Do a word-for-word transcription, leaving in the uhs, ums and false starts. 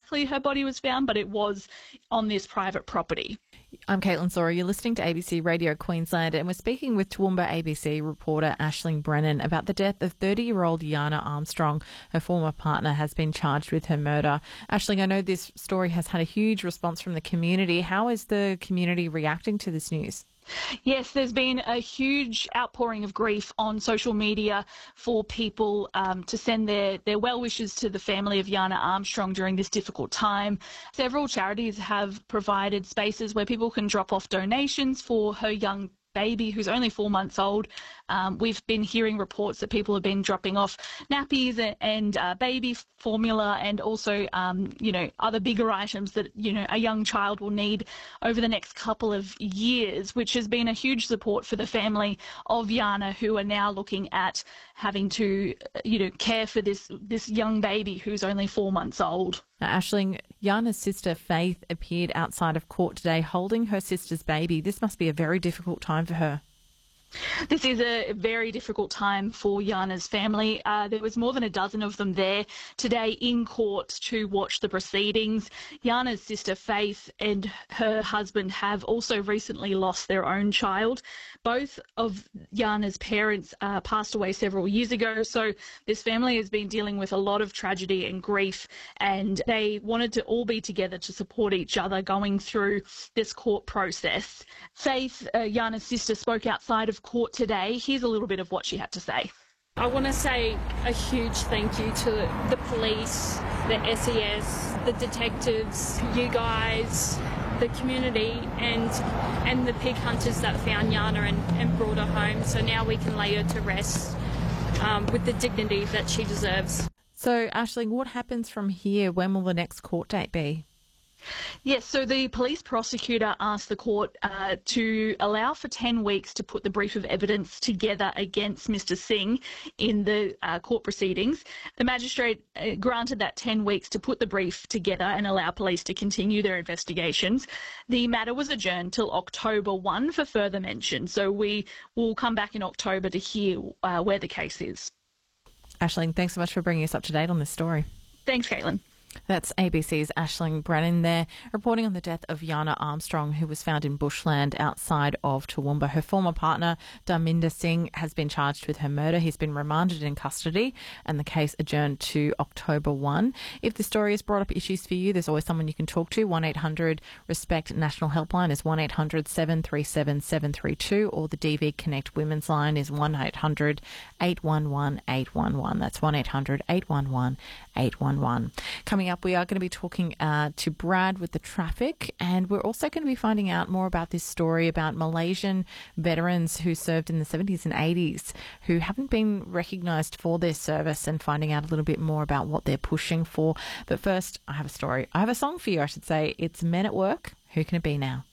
exactly her body was found, but it was on this private property. I'm Caitlin Sora. You're listening to A B C Radio Queensland, and we're speaking with Toowoomba A B C reporter Aisling Brennan about the death of thirty-year-old Yana Armstrong. Her former partner has been charged with her murder. Aisling, I know this story has had a huge response from the community. How is the community reacting to this news? Yes, there's been a huge outpouring of grief on social media for people um, to send their, their well wishes to the family of Yana Armstrong during this difficult time. Several charities have provided spaces where people can drop off donations for her young baby who's only four months old. Um, we've been hearing reports that people have been dropping off nappies and uh, baby formula and also, um, you know, other bigger items that, you know, a young child will need over the next couple of years, which has been a huge support for the family of Yana, who are now looking at having to, you know, care for this, this young baby who's only four months old. Now, Aisling, Yana's sister Faith appeared outside of court today holding her sister's baby. This must be a very difficult time for her. This is a very difficult time for Yana's family. Uh, there was more than a dozen of them there today in court to watch the proceedings. Yana's sister Faith and her husband have also recently lost their own child. Both of Yana's parents uh, passed away several years ago, so this family has been dealing with a lot of tragedy and grief, and they wanted to all be together to support each other going through this court process. Faith, uh, Yana's sister, spoke outside of court today. Here's a little bit of what she had to say. I want to say a huge thank you to the police, the S E S, the detectives, you guys, the community and and the pig hunters that found Yana and, and brought her home. So now we can lay her to rest um, with the dignity that she deserves. So, Aisling, what happens from here? When will the next court date be? Yes, so the police prosecutor asked the court uh, to allow for ten weeks to put the brief of evidence together against Mister Singh in the uh, court proceedings. The magistrate uh, granted that ten weeks to put the brief together and allow police to continue their investigations. The matter was adjourned till October first for further mention, so we will come back in October to hear uh, where the case is. Aisling, thanks so much for bringing us up to date on this story. Thanks, Caitlin. That's A B C's Aisling Brennan there, reporting on the death of Yana Armstrong, who was found in bushland outside of Toowoomba. Her former partner, Dharminder Singh, has been charged with her murder. He's been remanded in custody and the case adjourned to October first. If the story has brought up issues for you, there's always someone you can talk to. one eight hundred RESPECT National Helpline is one eight hundred seven three seven seven three two, or the D V Connect Women's Line is one eight hundred eight one one eight one one. That's one eight hundred eight one one eight one one. Coming up, we are going to be talking uh, to Brad with the traffic, and we're also going to be finding out more about this story about Malaysian veterans who served in the seventies and eighties who haven't been recognised for their service, and finding out a little bit more about what they're pushing for. But first, I have a story. I have a song for you, I should say. It's Men at Work. Who Can It Be Now?